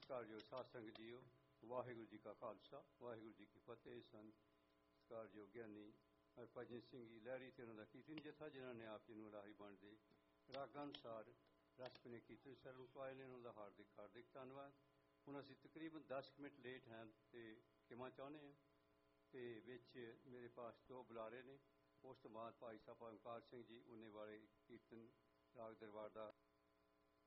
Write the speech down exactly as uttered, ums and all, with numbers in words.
ਸਤਿਕਾਰਯੋਗ ਸਾਧ ਸੰਗਤ ਜੀਓ, ਵਾਹਿਗੁਰੂ ਜੀ ਕਾ ਖਾਲਸਾ ਵਾਹਿਗੁਰੂ ਜੀ ਕੀ ਫਤਿਹ। ਸਨ ਸਤਿਕਾਰਯੋਗ ਗਿਆਨੀ ਹਰਭਜਨ ਸਿੰਘ ਜੀ ਲਹਿਰੀ ਤੇ ਉਹਨਾਂ ਦਾ ਕੀਰਤਨ ਜਥਾ, ਜਿਨ੍ਹਾਂ ਨੇ ਆਪ ਜੀ ਨੂੰ ਰਾਹੀ ਬਣਦੇ ਰਾਗਾਂ ਅਨੁਸਾਰ ਰਸਪਨੇ ਕੀਰਤਨ ਸ਼ਰਨ ਪਾਏ ਨੇ, ਉਹਨਾਂ ਦਾ ਹਾਰਦਿਕ ਹਾਰਦਿਕ ਧੰਨਵਾਦ। ਹੁਣ ਅਸੀਂ ਤਕਰੀਬਨ ਦਸ ਮਿੰਟ ਲੇਟ ਹਾਂ ਤੇ ਕਿਵੇਂ ਚਾਹੁੰਦੇ ਹਾਂ, ਤੇ ਵਿੱਚ ਮੇਰੇ ਪਾਸ ਦੋ ਬੁਲਾਰੇ ਨੇ। ਉਸ ਤੋਂ ਬਾਅਦ ਭਾਈ ਸਾਹਿਬ ਓਮਕਾਰ ਸਿੰਘ ਜੀ ਉਹਨੇ ਵਾਲੇ ਕੀਰਤਨ ਰਾਗ ਦਰਬਾਰ ਦਾ